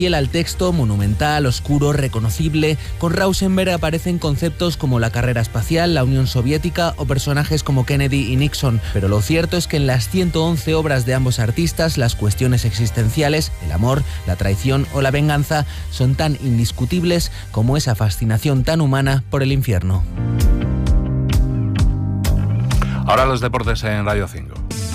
Fiel al texto, monumental, oscuro, reconocible, con Rauschenberg aparecen conceptos como la carrera espacial, la Unión Soviética o personajes como Kennedy y Nixon, pero lo cierto es que en las 111 obras de ambos artistas las cuestiones existenciales, el amor, la traición o la venganza son tan indiscutibles como esa fascinación tan humana por el infierno. Ahora los deportes en Radio 5.